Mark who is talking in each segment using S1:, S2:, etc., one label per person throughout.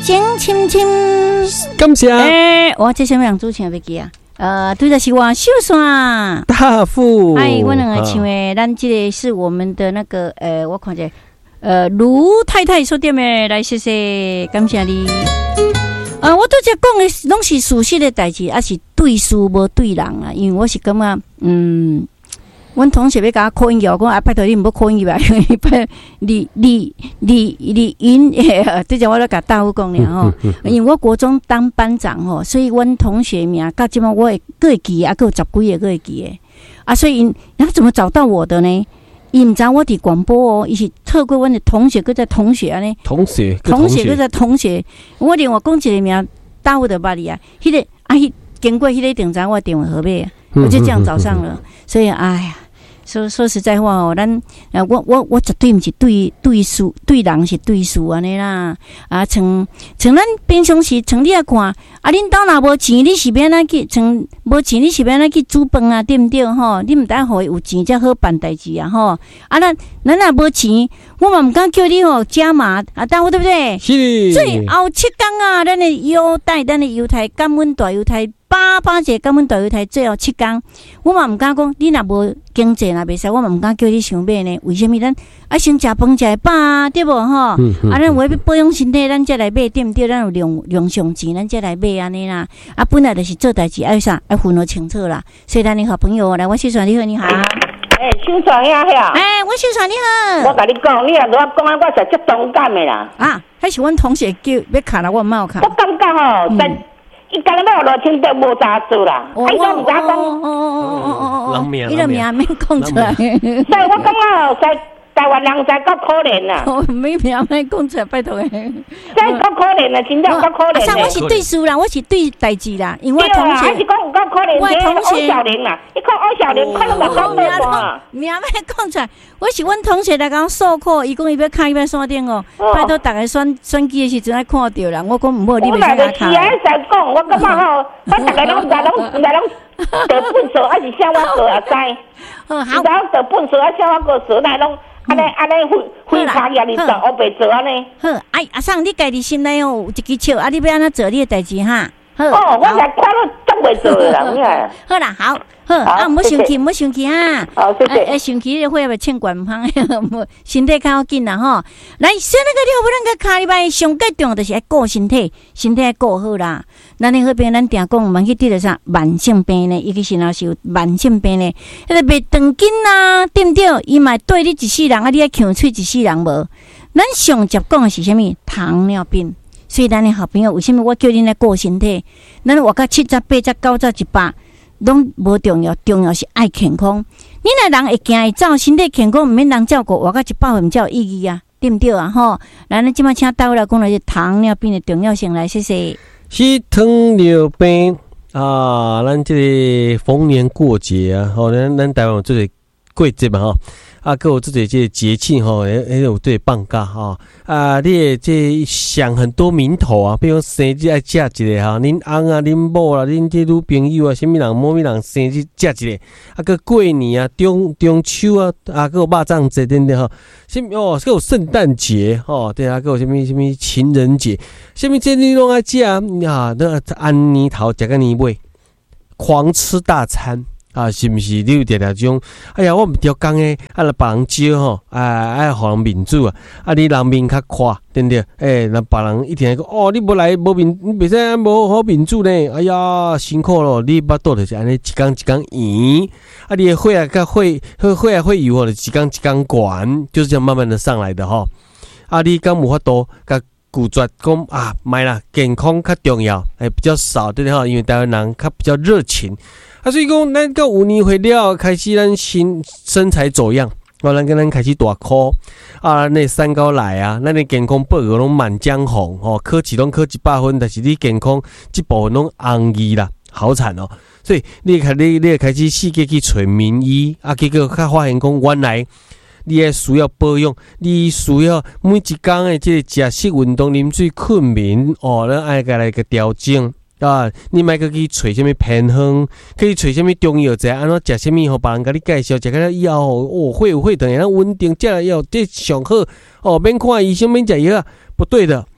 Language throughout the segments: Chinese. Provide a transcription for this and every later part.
S1: 心亲亲，
S2: 感谢。
S1: 我这什么样主持人要记啊？对的是我秀山
S2: 大富。
S1: 我两个唱的，咱这个是我们的那个我看见卢太太说点的，来谢谢，感谢你。我拄则讲的拢是事实的代志，还是对事无对人啊？因为我是感觉，阮同学要甲我考音乐，我讲拜托你唔好考音乐啊，因为你音，这阵我咧甲大夫讲了吼，因为我国中当班长吼，所以阮同学名到即马我会个会记啊，个有10几个个会记的啊，所以他怎么找到我的呢？伊唔知我伫广播哦，伊是透过阮的同学，搁在同学安尼，同学搁在同学，我另外讲一个名，大夫的巴黎啊，迄个经过迄个电站，我电话号码啊，我就这样找上了，所以哎呀。说实在话哦，我绝对毋是对事对人是对事安尼啦。像咱平常时像你来看，恁兜若无钱，你是要哪去？像无钱，你是要哪去煮饭啊？对毋对吼？你毋得互伊有钱才好办代志啊吼。咱若无钱，我嘛毋敢叫你吼加码大夫对不对？
S2: 是。
S1: 所以后7天啊，咱的优待，咱的犹太感恩大犹太。8节感恩大犹太最后7天，我嘛毋敢讲，你若无经济若袂使，我嘛毋敢叫你想买呢。为什么咱先食饭食饱啊？对无吼？咱为要保养身体，咱才来买，对毋对？咱有量上钱，咱才来买安尼啦。本来就是做代志，爱啥爱分得清楚啦。所以咱的好朋友来，我秀传你好，你好。
S3: 秀传呀，
S1: 我秀传你好。
S3: 我甲你讲，你若我讲我是足同感的啦。
S1: 迄是阮同学叫要卡啦，我冇卡。
S3: 我感觉吼，伊干那要落清都无咋做啦，伊都唔咋讲。
S1: 伊个名免讲出来。
S3: 所以我感觉在台湾人实够可怜啦。
S1: 名免讲出来，拜托诶。
S3: 真够可怜啦，真正够可怜。
S1: 我是对事啦，我是对代志啦，因为我同学。
S3: 还是讲有够可怜。我同学。欧小玲啦，你看欧小玲，看到我讲咩话？
S1: 名免讲出来，我是阮同学来甲我诉苦，伊讲伊要开伊要山顶哦，拜托逐个选举的时阵爱看到啦。我讲唔好，你袂使甲开。
S3: 是啊，在讲，我感觉吼，我逐个拢得本事，还是像我做也知。好，得本事，还像我个做来拢。安尼非常压力大，我袂做安尼。
S1: 好，阿桑，你家己心内哦有一支笑，你要安怎做你的代志哈？
S3: 好，我才看到真袂做的啦，
S1: 好啦，好，唔好生气，唔好生气哈。
S3: 好，谢谢。
S1: 生气的话要劝管方，身体较好紧啦吼。来，说那个你不能个卡礼拜上介重要就是爱顾身体，身体爱顾好啦。咱的好病，咱定讲慢去得着啥慢性病呢？尤其是若是有慢性病呢，迄个袂长筋啊，对不对？伊嘛对你一世人你爱呛喙一世人无？咱上接讲的是啥物？糖尿病。所以咱的好朋友，为什么我叫你来顾身体？咱活到70、80、90、100，拢无重要，重要是爱健康。你若人会行会走，身体健康，毋免人照顾，活到100岁，毋才有意义啊，对毋对啊？吼，咱即摆请大夫来讲是糖尿病的重要性，来谢谢。
S2: 是糖尿病咱这个逢年过节啊，咱台湾有这个过节嘛，还有这个节庆有对放假你也这想很多名头啊，比如生日爱食一个恁翁啊、恁某啦、恁这女朋友啊，什么人、某物人生日食一个，个过年啊、中秋啊，个有肉粽节等等什么个有圣诞节对个有什么情人节，什么这你拢爱食那安年头食个年尾，狂吃大餐。是不是你有常常种？哎呀，我唔调工诶，来别人招爱互人面子你人面较宽，对不对？那别人一天讲你无来无面，你袂使无好面子呢。哎呀，辛苦咯，你巴肚就是安尼一工一工圆，你的血啊甲血油就一工一工悬，就是这样慢慢的上来的你敢无法度甲拒绝讲买啦，健康较重要，比较少对不对？因为台湾人较比较热情。所以讲，咱到5年岁了，开始咱身材走样，咱跟咱开始大箍那三高来咱的健康报告拢满江红考试拢考100分，但是你健康这部分拢红字啦，好惨所以你开始四界去找名医结果较发现讲，原来你也需要保养，你需要每一天的这个食食运动、啉水、困眠咱爱个来个调整。你莫去找什么偏方，去找什么中药材，安怎食什么，互别人甲你介绍，食到以后会有会等，然后稳定，食了以后这上好免看医生，免食药不对的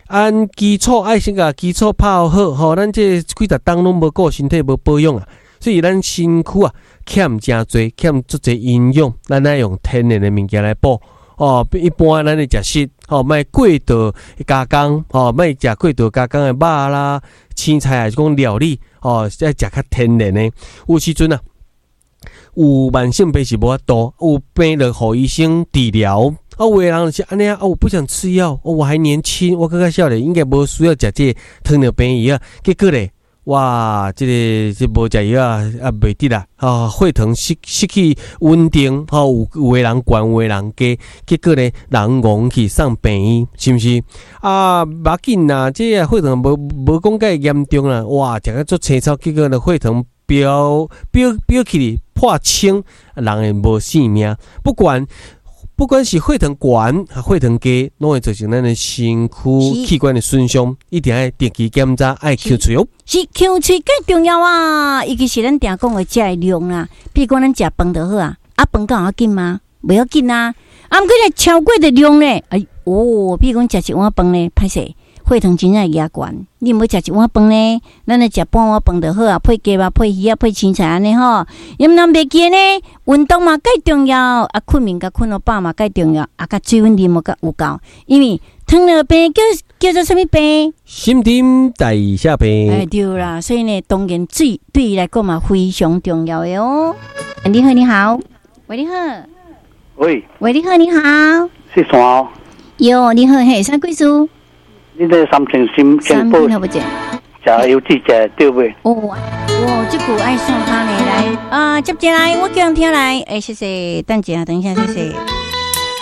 S2: 按基础爱先甲基础泡好，吼，咱这几十当拢无顾身体无保养啊，所以咱身躯啊欠真多，欠足侪营养，咱爱用天然的物件来补。哦，一般咱的食食，哦，莫过度加工，哦，莫食过度加工的肉啦、青菜啊，是讲料理，哦，要食较天然的。有时阵啊，有慢性病是无法度，有病就互医生治疗。啊，有的人是安尼啊，我不想吃药，我还年轻，我刚刚少年，应该无需要食这糖尿病药啊。结果咧，哇，这无食药啊，袂得啦，血糖失去稳定，有的人悬，有的人低，结果咧，人戆去送病院，是毋是？啊，无要紧啦，这血糖无讲介严重啦，哇，食个足青草，结果咧血糖飙起破千，人会无性命。不管是血糖悬还血糖低，拢会造成咱的身躯器官的损伤，一定要定期检查，爱抠喙哦。
S1: 是抠喙更重要啊！尤其是咱定讲的食的量啊，比如讲咱食饭就好啊，饭敢要紧吗？袂要紧啊，毋过咧超过的量咧，比如讲食一碗饭咧，歹势。血糖真正压悬，你毋要食一碗饭呢，咱来食半碗饭就好啊，配鸡肉、配鱼啊、配青菜安尼吼。因咱袂记呢，运动嘛介重要，啊，困眠甲困到饱嘛介重要，啊，甲水分啉嘛甲有够。因为糖尿病叫做什么病？
S2: 心丁代谢病。
S1: 对啦，所以呢，当然水对伊来讲嘛非常重要的哦。你好，你好，喂，你好，喂，你好，你好，
S3: 是啥哦？
S1: 哟，你好，嘿，啥贵数？
S3: 你这三品好不正？食有几只对不？
S1: 这句爱送他呢来接进来，我叫人听来，谢谢，等一下，谢谢。